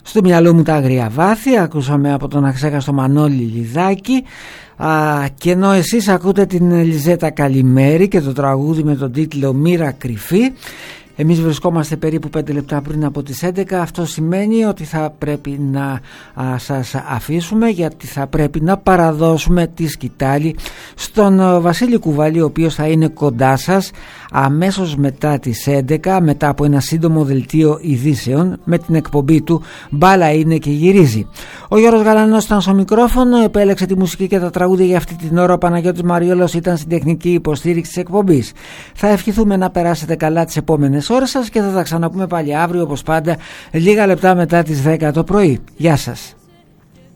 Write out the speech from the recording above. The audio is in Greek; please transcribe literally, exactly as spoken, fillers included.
Στο μυαλό μου τα άγρια βάθη. Ακούσαμε από τον αξέχαστο Μανώλη Λιδάκη. Α, και ενώ εσείς ακούτε την Ελιζέτα Καλημέρη και το τραγούδι με τον τίτλο Μοίρα Κρυφή, εμείς βρισκόμαστε περίπου πέντε λεπτά πριν από τις έντεκα. Αυτό σημαίνει ότι θα πρέπει να α, σας αφήσουμε, γιατί θα πρέπει να παραδώσουμε τη σκητάλη στον α, Βασίλη Κουβαλή, ο οποίος θα είναι κοντά σας αμέσως μετά τις έντεκα, μετά από ένα σύντομο δελτίο ειδήσεων με την εκπομπή του «Μπάλα είναι και γυρίζει». Ο Γιώργος Γαλανός ήταν στο μικρόφωνο, επέλεξε τη μουσική και τα τραγούδια για αυτή την ώρα. Ο Παναγιώτης Μαριόλος ήταν στην τεχνική υποστήριξη της εκπομπής. Θα ευχηθούμε να περάσετε καλά τις επόμενες ώρες σας και θα τα ξαναπούμε πάλι αύριο όπως πάντα λίγα λεπτά μετά τις δέκα το πρωί. Γεια σας.